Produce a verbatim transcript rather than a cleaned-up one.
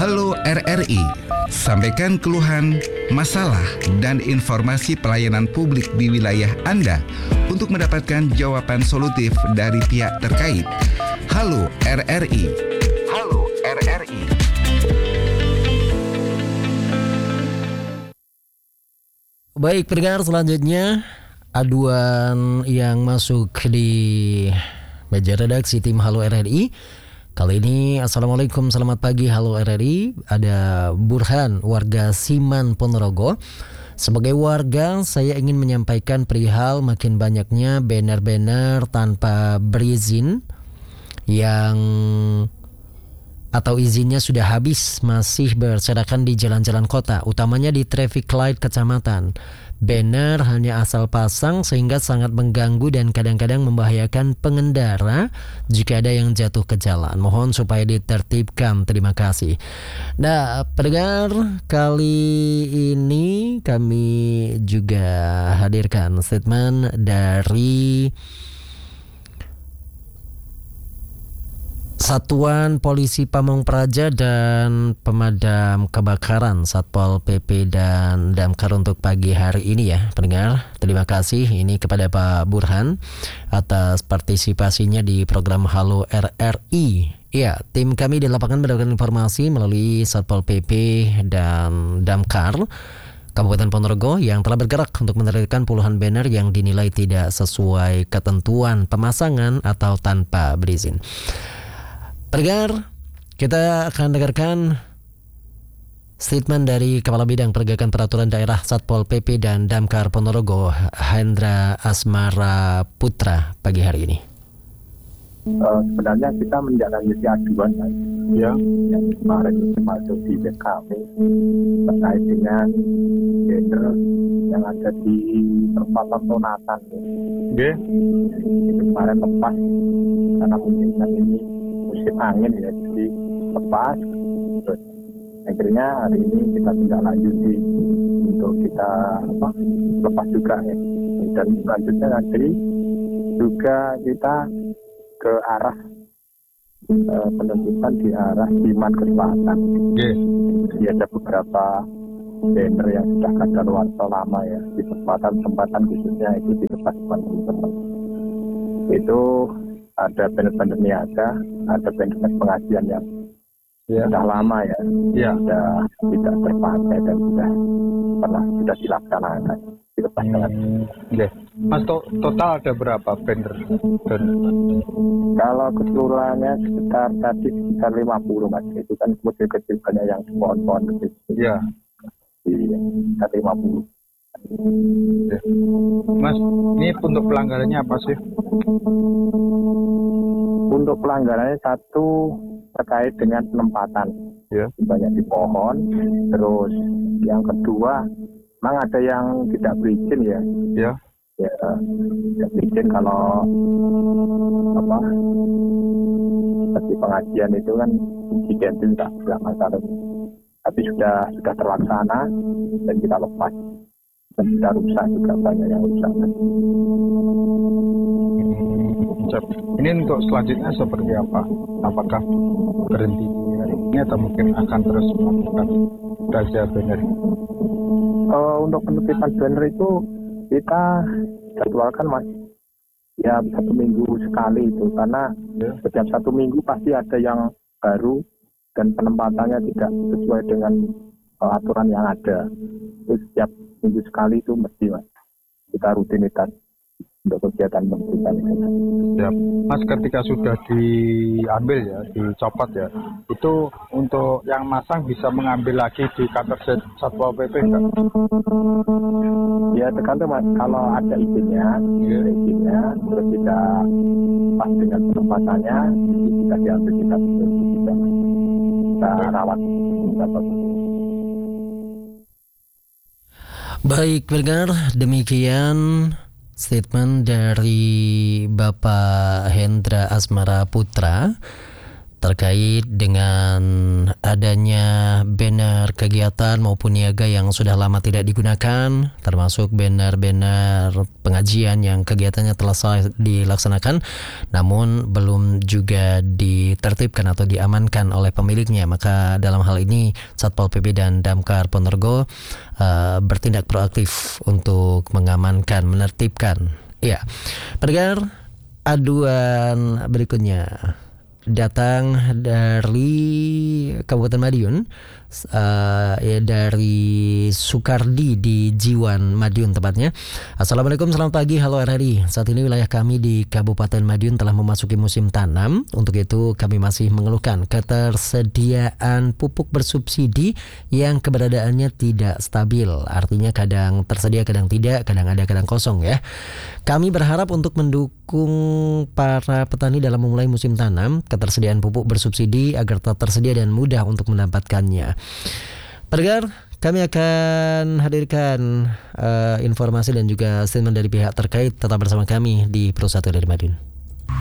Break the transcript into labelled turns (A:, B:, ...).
A: Halo R R I, sampaikan keluhan, masalah, dan informasi pelayanan publik di wilayah Anda untuk mendapatkan jawaban solutif dari pihak terkait. Halo R R I. Halo R R I.
B: Baik, pendengar, selanjutnya aduan yang masuk di meja redaksi tim Halo R R I. Kali ini, Assalamualaikum, selamat pagi Halo R R I. Ada Burhan, warga Siman, Ponorogo. Sebagai warga, saya ingin menyampaikan perihal makin banyaknya banner-banner tanpa berizin yang atau izinnya sudah habis masih berserakan di jalan-jalan kota, utamanya di traffic light kecamatan. Banner hanya asal pasang sehingga sangat mengganggu dan kadang-kadang membahayakan pengendara jika ada yang jatuh ke jalan. Mohon supaya ditertibkan. Terima kasih. Nah, pendengar, kali ini kami juga hadirkan statement dari Satuan Polisi Pamong Praja dan Pemadam Kebakaran Satpol P P dan Damkar untuk pagi hari ini ya pendengar. Terima kasih ini kepada Pak Burhan atas partisipasinya di program Halo R R I. Ya, tim kami di lapangan mendapatkan informasi melalui Satpol P P dan Damkar Kabupaten Ponorogo yang telah bergerak untuk menerbitkan puluhan banner yang dinilai tidak sesuai ketentuan pemasangan atau tanpa berizin. Pendengar, kita akan dengarkan statement dari Kepala Bidang Penegakan Peraturan Daerah Satpol P P dan Damkar Ponorogo, Hendra Asmara Putra, pagi hari ini.
C: Uh, sebenarnya kita menjalani aduan ya, yang kemarin masuk di web kami terkait dengan banner yang ada di perempatan Tonatan. Oke. Okay. Itu kemarin lepas karena mungkin kan ini musim angin ya, jadi lepas. Terus akhirnya hari ini kita tidak lanjuti untuk kita apa lepas juga ya. Dan selanjutnya nanti juga kita ke arah uh, penerbitan di arah Siman ke selatan. Okay. Jadi ada beberapa banner yang sudah kadaluarsa lama ya di tempatan-tempatan khususnya itu di depan teman-teman. Itu ada banner-banner niaga, ada banner pengajian yang yeah. sudah lama ya, yeah. sudah tidak terpakai dan sudah pernah sudah dilaksanakan. Dilepas dengan.
D: Hmm, yeah. Mas, to- total ada berapa banner?
C: Kalau keseluruhannya sekitar tadi sekitar lima puluh mas, itu kan kecil-kecil banyak yang pohon-pohon kecil.
D: Iya.
C: Iya, sekitar lima puluh.
D: Ya. Mas, ini untuk pelanggarannya apa sih?
C: Untuk pelanggarannya satu terkait dengan penempatan, ya. Banyak di pohon. Terus yang kedua, memang ada yang tidak berizin ya.
D: Ya.
C: Ya, tidak berizin kalau apa? Seperti pengajian itu kan identik tak tidak masalah. Tapi sudah sudah terlaksana dan kita lepas. Dan sudah rusak juga banyak yang rusak.
D: Hmm, ini untuk selanjutnya seperti apa? Apakah berhenti hari ini atau mungkin akan terus melakukan razia banner?
C: Uh, untuk penerbitan banner itu kita jadwalkan mas, ya satu minggu sekali itu karena ya. Setiap satu minggu pasti ada yang baru dan penempatannya tidak sesuai dengan uh, aturan yang ada. Itu setiap minggu sekali itu mesti mas kita rutinitas untuk kegiatan penerbitan.
D: Ya, mas, ketika sudah diambil ya, dicopot ya, itu untuk yang masang bisa mengambil lagi di kantor Satpol P P enggak?
C: Ya tergantung mas, kalau ada izinnya, ya. izinnya terus tidak pas dengan penempatannya, kita diambil kita bisa kita rawat kita.
B: Baik, pendengar, demikian statement dari Bapak Hendra Asmara Putra terkait dengan adanya banner kegiatan maupun niaga yang sudah lama tidak digunakan, termasuk banner-banner pengajian yang kegiatannya telah dilaksanakan namun belum juga ditertibkan atau diamankan oleh pemiliknya. Maka dalam hal ini Satpol P P dan Damkar Ponorogo uh, bertindak proaktif untuk mengamankan, menertibkan. Ya, pendengar, aduan berikutnya datang dari Kabupaten Madiun, uh, ya, dari Sukardi di Jiwan, Madiun tepatnya. Assalamualaikum, selamat pagi, halo R R I. Saat ini wilayah kami di Kabupaten Madiun telah memasuki musim tanam. Untuk itu kami masih mengeluhkan ketersediaan pupuk bersubsidi yang keberadaannya tidak stabil. Artinya kadang tersedia, kadang tidak, kadang ada, kadang kosong ya. Kami berharap untuk mendukung para petani dalam memulai musim tanam, ketersediaan pupuk bersubsidi agar tetap tersedia dan mudah untuk mendapatkannya. Pendengar, kami akan hadirkan uh, informasi dan juga statement dari pihak terkait. Tetap bersama kami di Pro satu dari Madiun.